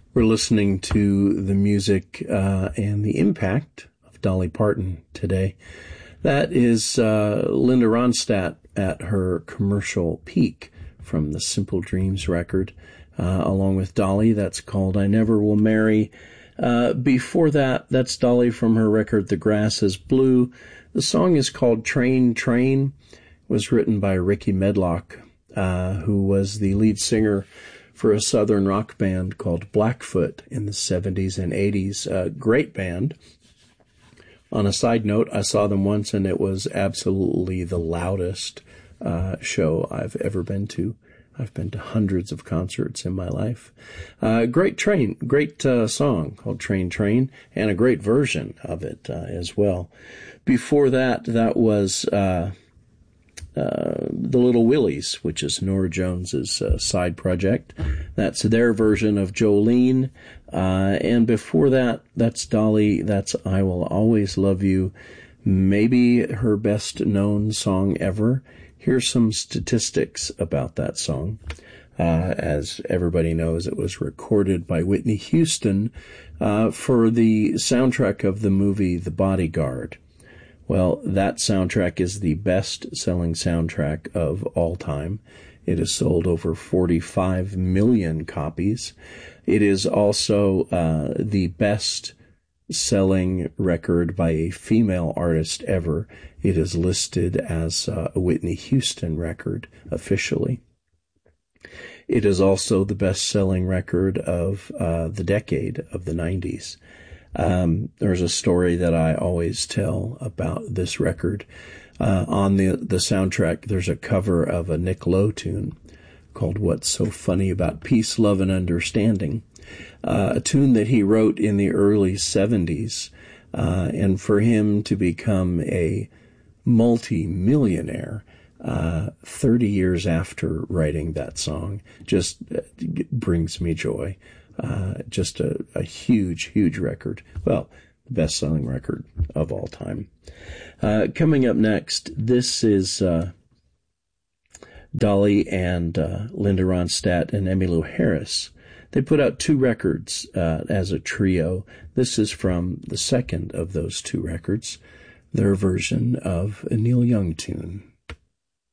We're listening to the music and the impact of Dolly Parton today. That is Linda Ronstadt at her commercial peak from the Simple Dreams record, along with Dolly. That's called I Never Will Marry. Before that, that's Dolly from her record The Grass is Blue. The song is called Train, Train. It was written by Ricky Medlock, who was the lead singer for a southern rock band called Blackfoot in the 70s and 80s. Great band. On a side note, I saw them once and it was absolutely the loudest show I've ever been to. I've been to hundreds of concerts in my life. Great song called Train Train, and a great version of it as well. Before that, that was The Little Willies, which is Norah Jones's side project. That's their version of Jolene. And before that, that's Dolly. That's I Will Always Love You. Maybe her best known song ever. Here's some statistics about that song. As everybody knows, it was recorded by Whitney Houston for the soundtrack of the movie The Bodyguard. Well, that soundtrack is the best-selling soundtrack of all time. It has sold over 45 million copies. It is also the best-selling record by a female artist ever. It is listed as a Whitney Houston record officially. It is also the best-selling record of the decade of the 90s. There's a story that I always tell about this record. On the soundtrack, there's a cover of a Nick Lowe tune called What's So Funny About Peace, Love, and Understanding, a tune that he wrote in the early 70s. And for him to become a multi-millionaire 30 years after writing that song just brings me joy. Just a huge, huge record. Well, the best-selling record of all time. Coming up next, this is Dolly and Linda Ronstadt and Emmylou Harris. They put out 2 records as a trio. This is from the second of those 2 records, their version of a Neil Young tune.